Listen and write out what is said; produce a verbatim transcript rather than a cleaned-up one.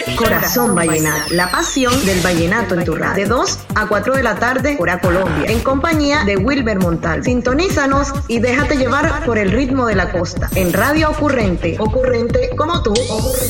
Corazón Vallenato, la pasión del vallenato en tu radio. De dos a cuatro de la tarde, hora Colombia, en compañía de Wilber Montal. Sintonízanos y déjate llevar por el ritmo de la costa. En Radio Ocurrente. Ocurrente como tú. Ocurrente.